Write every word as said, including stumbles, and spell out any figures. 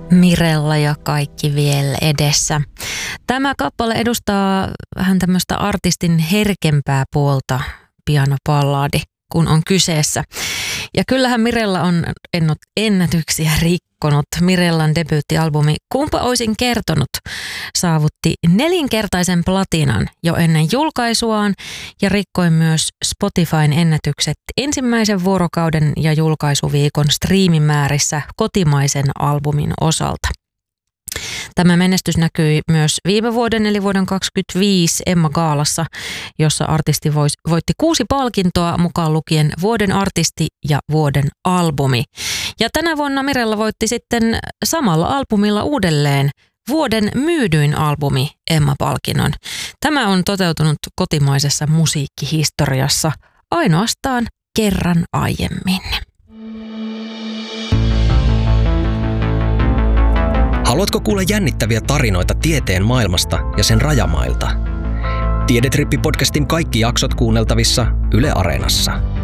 Mirella ja kaikki vielä edessä. Tämä kappale edustaa vähän tämmöistä artistin herkempää puolta, pianopallaadi, kun on kyseessä. Ja kyllähän Mirella on ennätyksiä rikkonut. Mirellan debyyttialbumi Kumpa oisin kertonut saavutti nelinkertaisen platinan jo ennen julkaisuaan ja rikkoi myös Spotifyn ennätykset ensimmäisen vuorokauden ja julkaisuviikon striimimäärissä kotimaisen albumin osalta. Tämä menestys näkyi myös viime vuoden eli vuoden kaksikymmentäviisi Emma-gaalassa, jossa artisti voitti kuusi palkintoa mukaan lukien vuoden artisti ja vuoden albumi. Ja tänä vuonna Mirella voitti sitten samalla albumilla uudelleen vuoden myydyin albumi Emma-palkinnon. Tämä on toteutunut kotimaisessa musiikkihistoriassa ainoastaan kerran aiemmin. Haluatko kuulla jännittäviä tarinoita tieteen maailmasta ja sen rajamailta? Tiedetrippi-podcastin kaikki jaksot kuunneltavissa Yle Areenassa.